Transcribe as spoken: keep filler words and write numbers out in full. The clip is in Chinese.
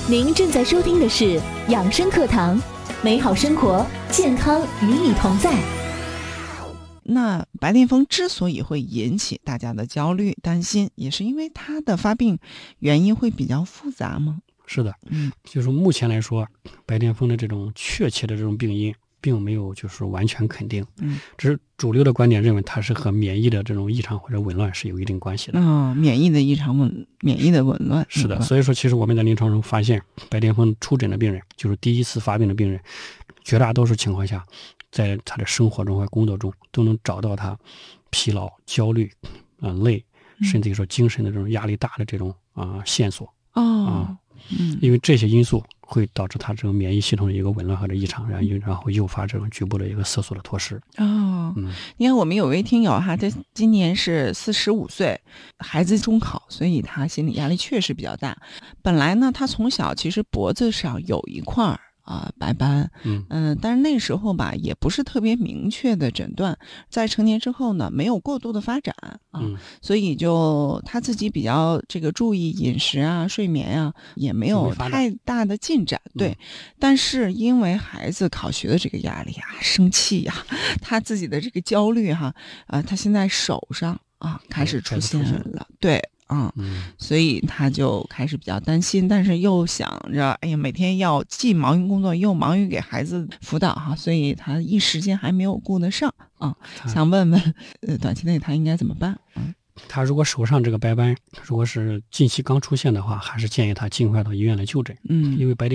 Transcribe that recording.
您正在收听的是养生课堂，美好生活，健康与你同在。 那白癜风之所以会引起大家的焦虑担心，也是因为它的发病原因会比较复杂吗？ 是的， 嗯， 就是目前来说，白癜风的这种确切的这种病因并没有就是完全肯定， 嗯， 只是主流的观点认为它是和免疫的这种异常或者紊乱是有一定关系的。 哦，免疫的异常紊免疫的紊乱是的，所以说其实我们在临床中发现，白癜风出诊的病人，就是第一次发病的病人，绝大多数情况下，在他的生活中和工作中都能找到他疲劳、焦虑、啊、呃、累，甚至于说精神的这种压力大的这种啊、呃、线索。 哦， 啊， 嗯， 因为这些因素会导致他这种免疫系统的一个紊乱和的异常，然后然后诱发这种局部的一个色素的脱失。 哦， 嗯， 你看我们有位听友哈，他今年是四十五岁，孩子中考，所以他心理压力确实比较大。本来呢，他从小其实脖子上有一块儿啊、呃、白斑， 嗯嗯、呃，但是那时候吧，也不是特别明确的诊断，在成年之后呢，没有过度的发展啊， 嗯所以就他自己比较这个注意饮食啊、睡眠啊，也没有太大的进展，对。 嗯、 但是因为孩子考学的这个压力啊、生气呀、啊，他自己的这个焦虑哈、啊，呃，他现在手上啊开始出现了，对。嗯，所以他就开始比较担心，但是又想着，哎呀，每天要既忙于工作，又忙于给孩子辅导哈，所以他一时间还没有顾得上啊。想问问，呃，短期内他应该怎么办？嗯， 他如果手上这个白斑如果是近期刚出现的话，还是建议他尽快到医院来就诊。 嗯， 因为白癜